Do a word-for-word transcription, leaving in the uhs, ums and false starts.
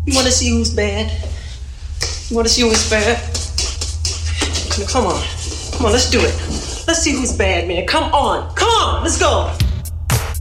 You want to see who's bad? You want to see who's bad? Now, come on. Come on, let's do it. Let's see who's bad, man. Come on. Come on, let's go.